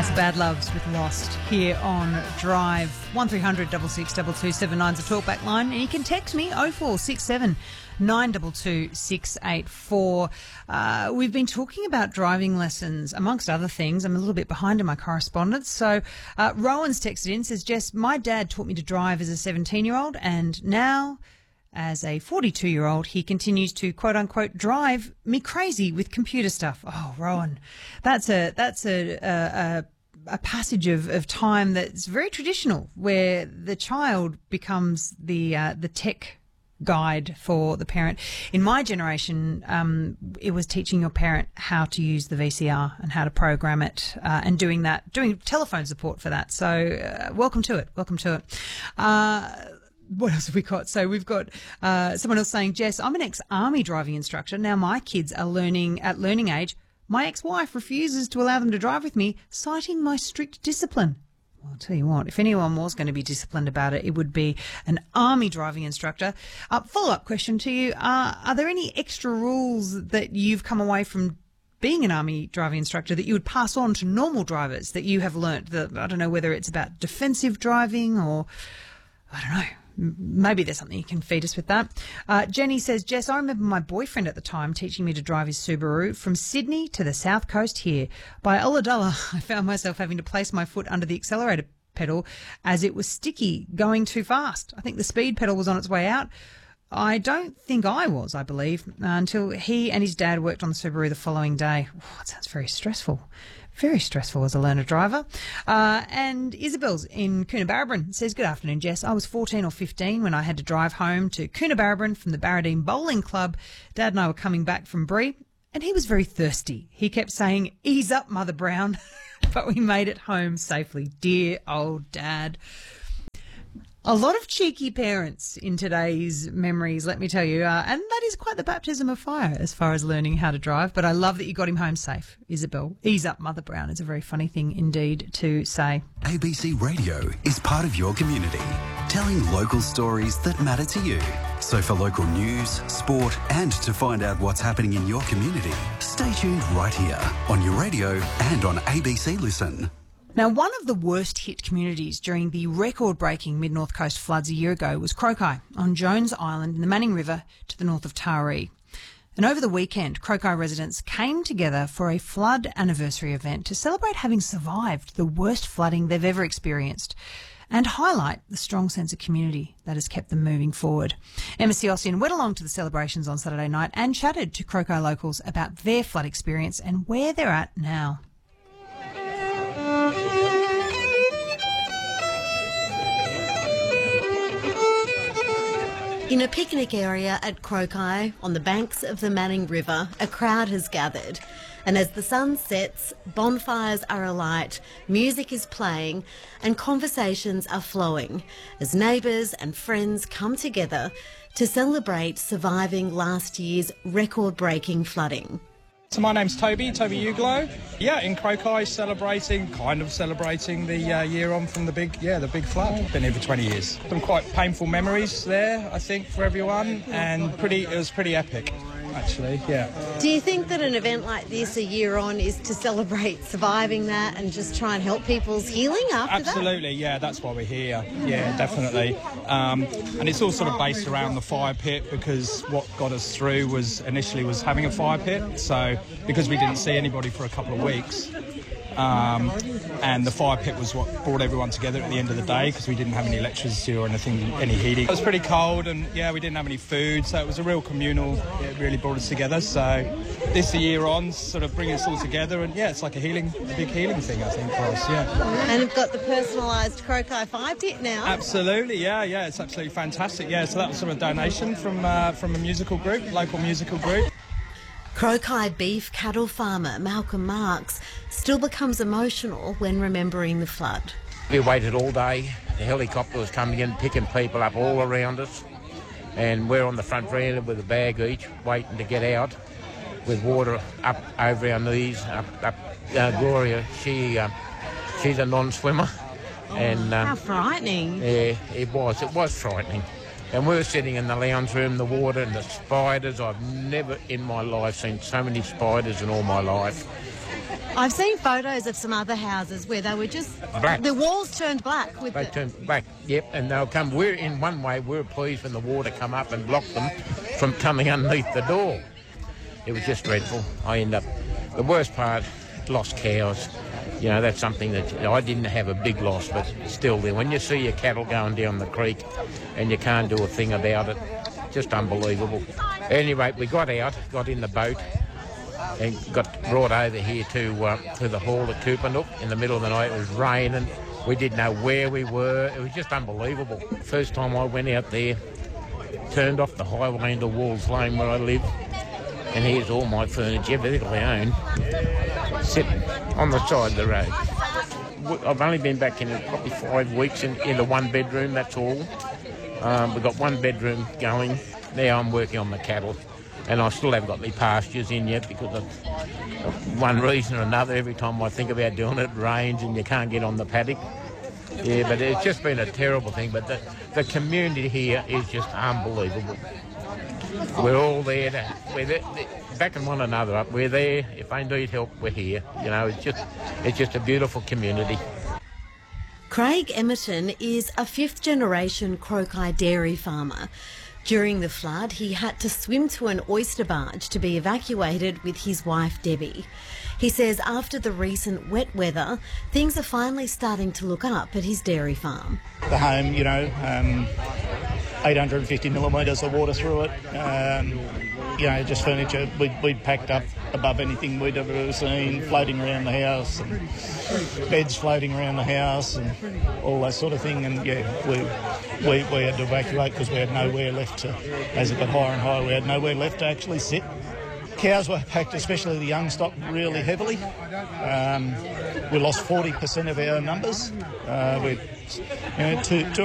Nice Bad Loves with Lost here on Drive. 1300 662 is a talkback line, and you can text me 0467 922 684. We've been talking about driving lessons, amongst other things. I'm a little bit behind in my correspondence. So Rowan's texted in, says, Jess, my dad taught me to drive as a 17-year-old, and now as a 42-year-old, he continues to, quote-unquote, drive me crazy with computer stuff. Oh, Rowan, that's a passage of time that's very traditional, where the child becomes the tech guide for the parent. In my generation, it was teaching your parent how to use the VCR and how to program it, and doing telephone support for that. So welcome to it. What else have we got? So we've got someone else saying, Jess, I'm an ex-army driving instructor. Now my kids are learning age. My ex-wife refuses to allow them to drive with me, citing my strict discipline. Well, I'll tell you what, if anyone was going to be disciplined about it, it would be an army driving instructor. Follow-up question to you. Are there any extra rules that you've come away from being an army driving instructor that you would pass on to normal drivers that you have learnt? I don't know whether it's about defensive driving or, I don't know. Maybe there's something you can feed us with that. Jenny says, Jess, I remember my boyfriend at the time teaching me to drive his Subaru from Sydney to the south coast here. By Ulladulla, I found myself having to place my foot under the accelerator pedal as it was sticky, going too fast. I think the speed pedal was on its way out. I don't think I was, I believe, until he and his dad worked on the Subaru the following day. Oh, that sounds very stressful. Very stressful as a learner driver. And Isabel's in Coonabarabran says, good afternoon, Jess. I was 14 or 15 when I had to drive home to Coonabarabran from the Barradine Bowling Club. Dad and I were coming back from Bree, and he was very thirsty. He kept saying, ease up, Mother Brown. But we made it home safely. Dear old Dad. A lot of cheeky parents in today's memories, let me tell you, and that is quite the baptism of fire as far as learning how to drive. But I love that you got him home safe, Isabel. Ease up, Mother Brown. It's a very funny thing indeed to say. ABC Radio is part of your community, telling local stories that matter to you. So for local news, sport, and to find out what's happening in your community, stay tuned right here on your radio and on ABC Listen. Now, one of the worst hit communities during the record-breaking Mid-North Coast floods a year ago was Croki on Jones Island in the Manning River to the north of Taree. And over the weekend, Croki residents came together for a flood anniversary event to celebrate having survived the worst flooding they've ever experienced and highlight the strong sense of community that has kept them moving forward. Emma Siosian went along to the celebrations on Saturday night and chatted to Croki locals about their flood experience and where they're at now. In a picnic area at Croki, on the banks of the Manning River, a crowd has gathered. And as the sun sets, bonfires are alight, music is playing, and conversations are flowing as neighbours and friends come together to celebrate surviving last year's record-breaking flooding. So my name's Toby Uglow. Yeah, in Croki, celebrating the year on from the big flood. Been here for 20 years. Some quite painful memories there, I think, for everyone, and it was pretty epic, actually, yeah. Do you think that an event like this a year on is to celebrate surviving that and just try and help people's healing after Absolutely, yeah, that's why we're here. Yeah, definitely. And it's all sort of based around the fire pit, because what got us through was having a fire pit. So because we didn't see anybody for a couple of weeks, and the fire pit was what brought everyone together at the end of the day, because we didn't have any electricity or any heating. It was pretty cold, and we didn't have any food, so it was a real communal. It really brought us together. So this year on, sort of bringing us all together, and it's like a big healing thing, I think, for us. Yeah. And you've got the personalised Croki fire pit now. Absolutely, yeah, it's absolutely fantastic. Yeah, so that was sort of a donation from a local musical group. Croki beef cattle farmer Malcolm Marks still becomes emotional when remembering the flood. We waited all day. The helicopter was coming in, picking people up all around us. And we're on the front veranda with a bag each, waiting to get out with water up over our knees. Gloria, she's a non-swimmer. And how frightening. Yeah, it was frightening. And we were sitting in the lounge room, the water and the spiders. I've never in my life seen so many spiders in all my life. I've seen photos of some other houses where they were just... Black. The walls turned black. They turned black, yep, and they'll come... in one way, we're pleased when the water come up and blocked them from coming underneath the door. It was just dreadful. The worst part, lost cows. You know, that's something that I didn't have a big loss, but still there. When you see your cattle going down the creek and you can't do a thing about it, just unbelievable. Anyway, we got out, got in the boat and got brought over here to the hall at Coopanook in the middle of the night. It was raining. We didn't know where we were. It was just unbelievable. First time I went out there, turned off the highway into Walls Lane where I live, and here's all my furniture, everything I own, sitting on the side of the road. I've only been back in probably 5 weeks in a one-bedroom, that's all. We've got one bedroom going. Now I'm working on the cattle, and I still haven't got my pastures in yet because of one reason or another. Every time I think about doing it, it rains and you can't get on the paddock. Yeah, but it's just been a terrible thing. But the community here is just unbelievable. We're all there. We're there, backing one another up. We're there. If they need help, we're here. You know, it's just a beautiful community. Craig Emerton is a fifth-generation Croki dairy farmer. During the flood, he had to swim to an oyster barge to be evacuated with his wife, Debbie. He says after the recent wet weather, things are finally starting to look up at his dairy farm. The home, 850 millimetres of water through it. Just furniture we'd packed up above anything we'd ever seen, floating around the house, and beds floating around the house, and all that sort of thing. And we had to evacuate because we had nowhere left to. As it got higher and higher, we had nowhere left to actually sit. Cows were packed, especially the young stock, really heavily. We lost 40% of our numbers.